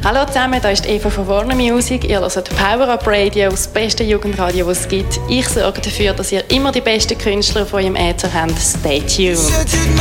Hallo zusammen, hier ist Eva von Warner Music. Ihr hört Power Up Radio, das beste Jugendradio, das es gibt. Ich sorge dafür, dass ihr immer die besten Künstler von eurem Äther habt. Stay tuned.